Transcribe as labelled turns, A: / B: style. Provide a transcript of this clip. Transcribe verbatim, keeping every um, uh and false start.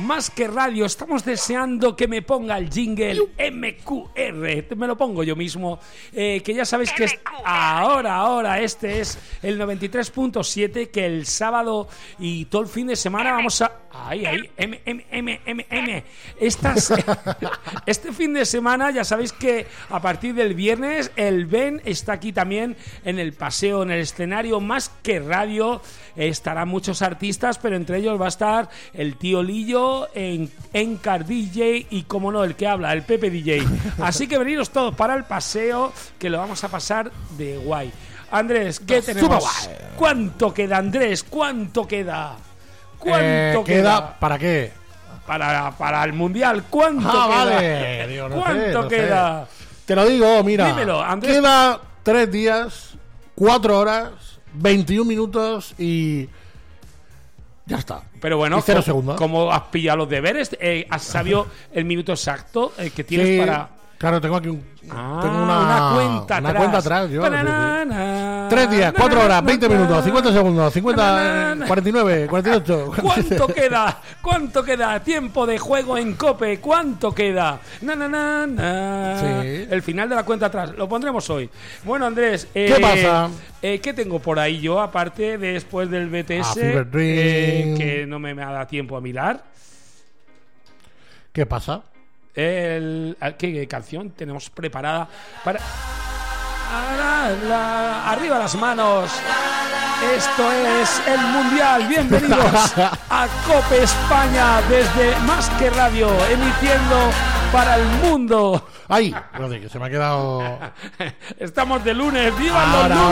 A: Más que radio, estamos deseando que me ponga el jingle M Q R. Me lo pongo yo mismo. Eh, que ya sabéis que es ahora, ahora, este es el noventa y tres punto siete. Que el sábado y todo el fin de semana vamos a. Ahí, ahí, M, M, M, M, M. Estas, este fin de semana ya sabéis que a partir del viernes el Ben está aquí también en el paseo, en el escenario Más que Radio. Estarán muchos artistas, pero entre ellos va a estar el tío Lillo, en Encar D J y, como no, el que habla, el Pepe D J. Así que veniros todos para el paseo, que lo vamos a pasar de guay. Andrés, ¿qué no, tenemos? ¿Cuánto queda, Andrés? ¿Cuánto queda? ¿Cuánto
B: eh, queda? queda? ¿Para qué?
A: Para, para el Mundial. ¿Cuánto
B: ah,
A: queda?
B: Vale. Digo, no
A: ¿Cuánto
B: sé, no
A: queda?
B: Sé. Te lo digo, mira.
A: Dímelo, Andrés.
B: Queda tres días, cuatro horas, veintiún minutos y ya está.
A: Pero bueno,
B: y cero
A: ¿cómo,
B: segundos.
A: ¿cómo has pillado los deberes? Eh, ¿Has sabido el minuto exacto eh, que tienes
B: sí,
A: para...?
B: Claro, tengo aquí un,
A: ah,
B: tengo una,
A: una cuenta
B: una
A: atrás.
B: cuenta atrás. Yo,
A: Banana,
B: tres días, cuatro
A: banana,
B: horas, veinte
A: banana,
B: minutos, cincuenta segundos, cincuenta,
A: banana.
B: cuarenta y nueve, cuarenta y ocho.
A: ¿Cuánto queda? ¿Cuánto queda? Tiempo de juego en COPE. ¿Cuánto queda? Na, na, na, na.
B: Sí.
A: El final de la cuenta atrás. Lo pondremos hoy. Bueno, Andrés.
B: ¿Qué
A: eh,
B: pasa?
A: Eh, ¿Qué tengo por ahí yo, aparte después del B T S?
B: Ah,
A: eh, que no me, me da tiempo a mirar.
B: ¿Qué pasa?
A: El, ¿qué canción tenemos preparada para... Arriba las manos. Esto es el Mundial. Bienvenidos a COPE España desde Más que Radio, emitiendo para el mundo.
B: ¡Ay! Que se me ha quedado...
A: Estamos de lunes. ¡Viva los lunes!